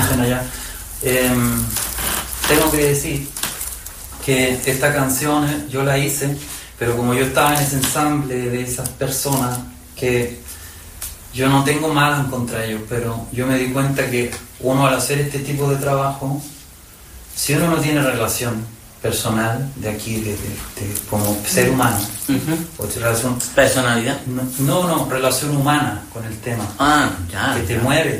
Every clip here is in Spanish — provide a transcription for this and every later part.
conocen allá. Tengo que decir que esta canción yo la hice, pero como yo estaba en ese ensamble de esas personas, que yo no tengo mal en contra de ellos, pero yo me di cuenta que uno al hacer este tipo de trabajo, si uno no tiene relación personal de aquí, de como ser humano, o relación, personalidad, no, relación humana con el tema, que te mueve,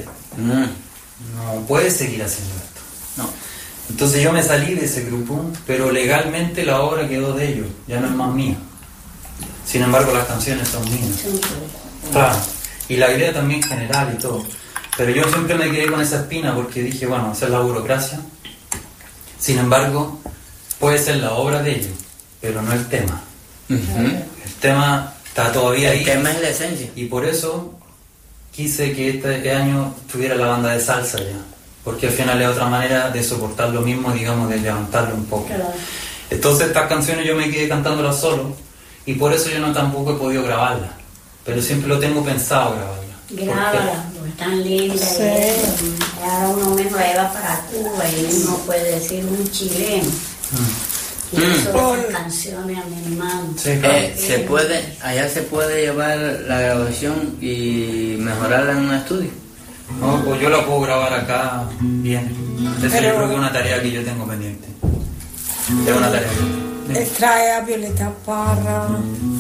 no puedes seguir haciendo esto. No. Entonces yo me salí de ese grupo, pero legalmente la obra quedó de ellos, ya no es más mía. Sin embargo, las canciones son mías. Claro. Y la idea también general y todo. Pero yo siempre me quedé con esa espina porque dije, bueno, esa es la burocracia. Sin embargo, puede ser la obra de ellos, pero no el tema. El tema está todavía ahí. El tema es la esencia. Y por eso quise que este año tuviera la banda de salsa ya. Porque al final es otra manera de soportar lo mismo, digamos, de levantarlo un poco. Claro. Entonces estas canciones yo me quedé cantándolas solo y por eso yo no tampoco he podido grabarlas. Pero siempre lo tengo pensado grabarlas. Grábala, porque tan linda. Sí. Ahora uno mismo la lleva para Cuba y uno puede decir un chileno. Y eso son canciones a mi hermano. Sí, claro. Allá se puede llevar la grabación y mejorarla en un estudio. No, pues yo la puedo grabar acá bien. Eso yo creo que es una tarea que yo tengo pendiente. Es una tarea. Él trae a Violeta Parra.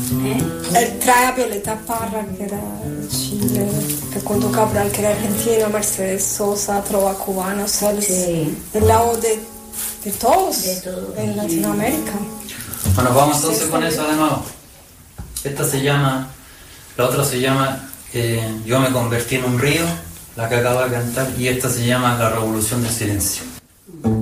Él trae a Violeta Parra, che era de Chile, Facundo Cabral, che era argentino, Mercedes Sosa, trova cubano, o sea, el lado de todos en Latinoamérica. Bueno, vamos entonces con eso de nuevo. Esta se llama, la otra se llama Yo me convertí en un río, la que acabo de cantar, y esta se llama La Revolución del Silencio.